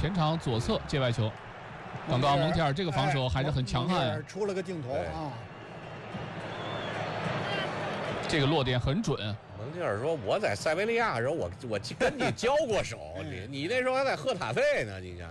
前场左侧界外球。刚刚蒙蒂尔这个防守还是很强悍， 出了个镜头啊。 这个落点很准。 蒙蒂尔说：“我在塞维利亚的时候，我跟你交过手，你那时候还在赫塔费呢，你看。”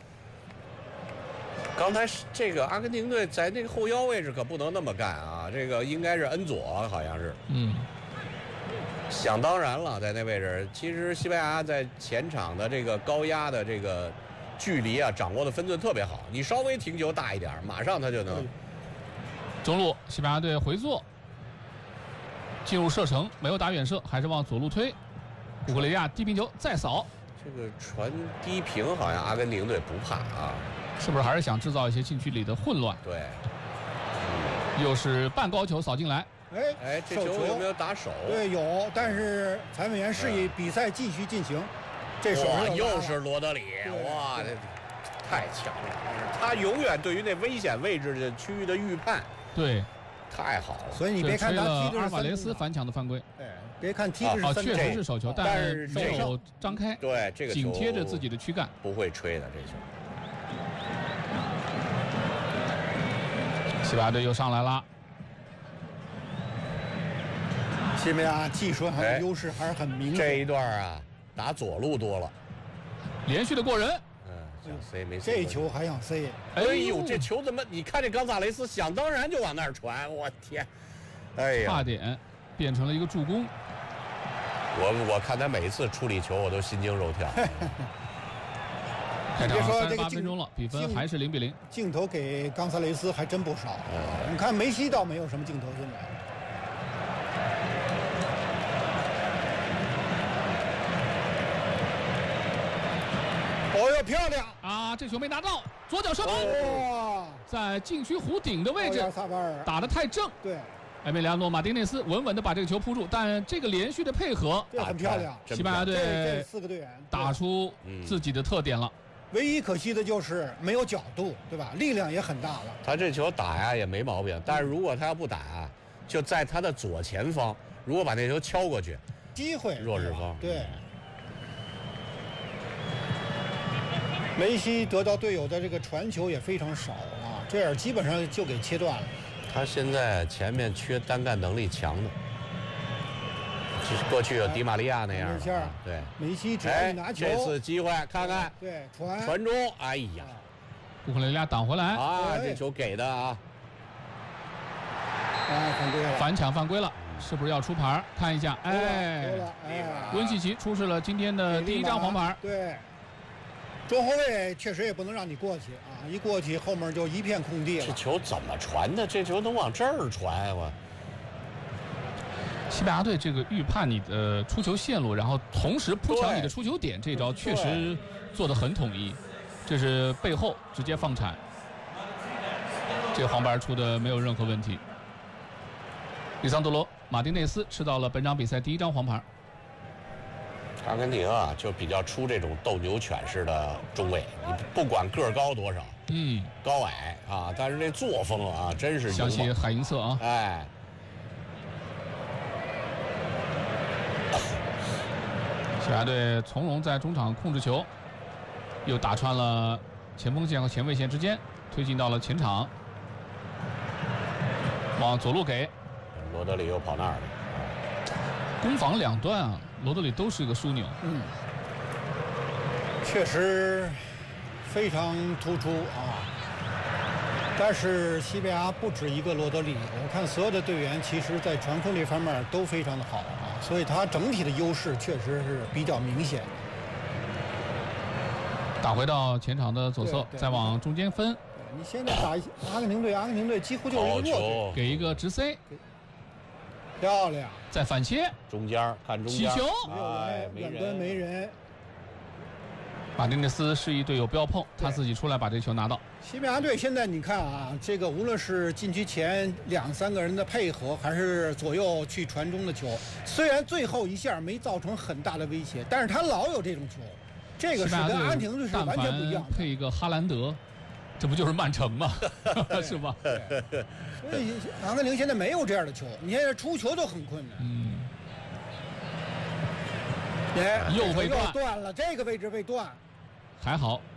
刚才这个阿根廷队在那个后腰位置可不能那么干啊！这个应该是恩佐，好像是。想当然了，在那位置，其实西班牙在前场的这个高压的这个距离啊，掌握的分寸特别好。你稍微停球大一点，马上他就能。 中路，西班牙队回做，进入射程，没有打远射，还是往左路推。乌克雷亚低平球再扫， 这个传低平好像阿根廷队不怕啊。 是不是还是想制造一些禁区里的混乱？ 对， 又是半高球扫进来。 哎，这球有没有打手？ 对，有，但是裁判员示意比赛继续进行。这手又是罗德里，哇，这太强了！他永远对于那危险位置的区域的预判， 对， 太好了。 所以你别看他踢的是阿尔瓦雷斯反抢的犯规， 别看踢的是确实是手球，但是没有张开， 对，这个紧贴着自己的躯干， 不会吹的这球。 西班牙队又上来了。 西班牙技术还有优势还是很明显。 这一段啊，打左路多了， 连续的过人。 想塞没塞。这球还想塞？ 哎呦，这球怎么？你看这冈萨雷斯想当然就往那儿传，我天！哎呀， 差点变成了一个助攻。 我看他每一次处理球，我都心惊肉跳。 开场38分钟了，比分还是0-0。 镜头给冈萨雷斯还真不少。你看梅西倒没有什么镜头，现在。哦哟，漂亮啊！这球没拿到，左脚射门， 哇， 在禁区弧顶的位置，打得太正。 对， 埃梅里亚诺·马丁内斯稳稳地把这个球扑住，但这个连续的配合， 这很漂亮。 西班牙队这4个队员打出自己的特点了。 唯一可惜的就是没有角度，对吧？力量也很大了。 他这球打呀也没毛病，但是如果他要不打啊，就在他的左前方，如果把那球敲过去， 机会弱势方。 对。梅西得到队友的这个传球也非常少啊，这样基本上就给切断了。 他现在前面缺单干能力强的，就是过去有迪玛利亚那样的。对， 梅西只要拿球， 这次机会看看， 对， 传中，哎呀， 乌克雷亚挡回来啊，这球给的啊， 犯规了， 反抢犯规了，是不是要出牌？看一下，温契奇出示了今天的第1张黄牌。 对。中后卫确实也不能让你过去啊！一过去后面就一片空地了。 这球怎么传的？这球能往这儿传我？ 西班牙队这个预判你的出球线路，然后同时扑抢你的出球点，这招确实做得很统一。这是背后直接放铲，这个黄牌出的没有任何问题。里桑德罗·马丁内斯吃到了本场比赛第1张黄牌。 阿根廷啊，就比较出这种斗牛犬式的中卫，你不管个高多少，高矮啊，但是这作风啊，真是想起海因策啊， 哎， 西班牙队从容在中场控制球，又打穿了前锋线和前卫线之间，推进到了前场，往左路给罗德里又跑那儿了， 攻防两端啊。罗德里都是一个枢纽， 确实非常突出啊。但是西班牙不止一个罗德里，我看所有的队员其实在传控这方面都非常的好啊，所以他整体的优势确实是比较明显。 打回到前场的左侧，再往中间分。 你现在打阿根廷队几乎就是一个弱队， 给一个直塞。 漂亮， 再反切， 中间看中间， 起球， 远端没人。 马丁内斯示意队友不要碰，他自己出来把这球拿到。 西班牙队现在你看啊，这个无论是禁区前2、3个人的配合，还是左右去传中的球，虽然最后一下没造成很大的威胁，但是他老有这种球，这个是跟阿根廷队是完全不一样的。 配一个哈兰德。这不就是曼城吗？是吧？ 所以阿根廷现在没有这样的球，你现在出球都很困难。 又被断了，这个位置被断。 还好